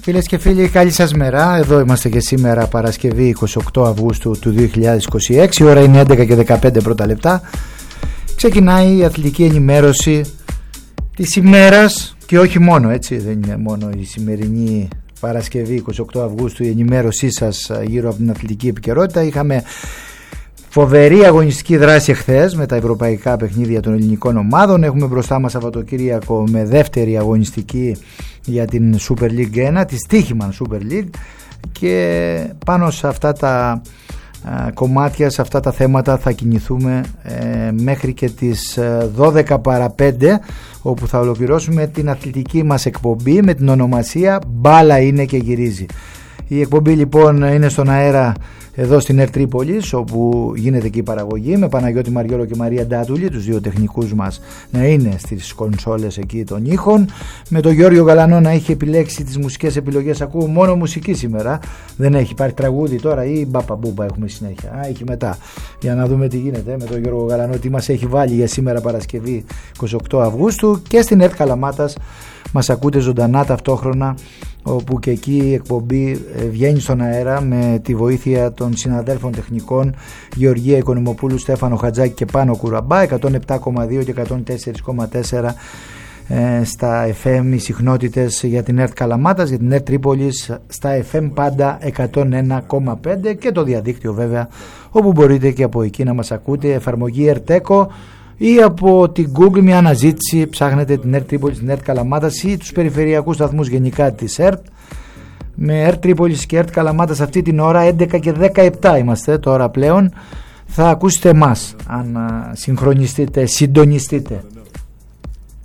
Φίλες και φίλοι, καλή σας μέρα. Εδώ είμαστε και σήμερα Παρασκευή 28 Αυγούστου του 2026. Η ώρα είναι 11 και 15 πρώτα λεπτά. Ξεκινάει η αθλητική ενημέρωση της ημέρας και όχι μόνο, έτσι. Δεν είναι μόνο η σημερινή Παρασκευή 28 Αυγούστου η ενημέρωσή σας γύρω από την αθλητική επικαιρότητα. Είχαμε φοβερή αγωνιστική δράση εχθές με τα ευρωπαϊκά παιχνίδια των ελληνικών ομάδων. Έχουμε μπροστά μας Σαββατοκύριακο με δεύτερη αγωνιστική για την Super League 1, τη Στοίχημαν Super League, και πάνω σε αυτά τα κομμάτια, σε αυτά τα θέματα θα κινηθούμε μέχρι και τις 12 παρα 5, όπου θα ολοκληρώσουμε την αθλητική μας εκπομπή με την ονομασία «Μπάλα είναι και γυρίζει». Η εκπομπή λοιπόν είναι στον αέρα εδώ στην ΕΡΤ Τρίπολης, όπου γίνεται και η παραγωγή, με Παναγιώτη Μαριόλο και Μαρία Ντάτουλη, τους δύο τεχνικούς μας να είναι στις κονσόλες εκεί των ήχων, με τον Γιώργο Γαλανό να έχει επιλέξει τις μουσικές επιλογές. Ακούω μόνο μουσική σήμερα, δεν έχει πάρει τραγούδι τώρα ή μπαπαμπούμπα έχουμε συνέχεια. Έχει μετά, για να δούμε τι γίνεται με τον Γιώργο Γαλανό, τι μας έχει βάλει για σήμερα Παρασκευή 28 Αυγούστου. Και στην ΕΡΤ Καλαμάτας μας ακούτε ζωντανά ταυτόχρονα, όπου και εκεί η εκπομπή βγαίνει στον αέρα με τη βοήθεια των συναδέλφων τεχνικών Γεωργία Οικονομοπούλου, Στέφανο Χατζάκη και Πάνο Κουραμπά. 107,2 και 104,4 στα FM οι συχνότητες για την ΕΡΤ Καλαμάτας, για την ΕΡΤ Τρίπολης στα FM πάντα 101,5, και το διαδίκτυο βέβαια, όπου μπορείτε και από εκεί να μας ακούτε, εφαρμογή ΕΡΤ-ΕΚΟ, ή από την Google μια αναζήτηση, ψάχνετε την ΕΡΤ Τρίπολης, την ΕΡΤ Καλαμάτας ή τους περιφερειακούς σταθμούς γενικά της ΕΡΤ, με ΕΡΤ Τρίπολης και ΕΡΤ Καλαμάτας. Αυτή την ώρα 11 και 17 είμαστε τώρα πλέον, θα ακούσετε εμάς αν συγχρονιστείτε, συντονιστείτε.